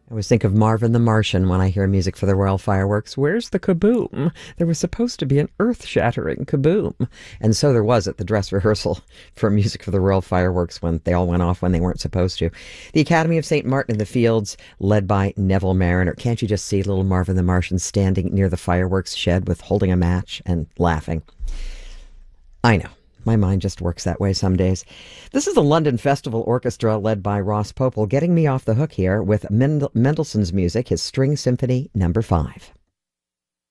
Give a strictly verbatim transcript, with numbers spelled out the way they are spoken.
I always think of Marvin the Martian when I hear music for the Royal Fireworks. Where's the kaboom? There was supposed to be an earth-shattering kaboom. And so there was at the dress rehearsal for music for the Royal Fireworks when they all went off when they weren't supposed to. The Academy of Saint Martin in the Fields, led by Neville Mariner. Can't you just see little Marvin the Martian standing near the fireworks shed with holding a match and laughing? I know. My mind just works that way some days. This is the London Festival Orchestra led by Ross Popel getting me off the hook here with Mendel- Mendelssohn's music, his String Symphony number five.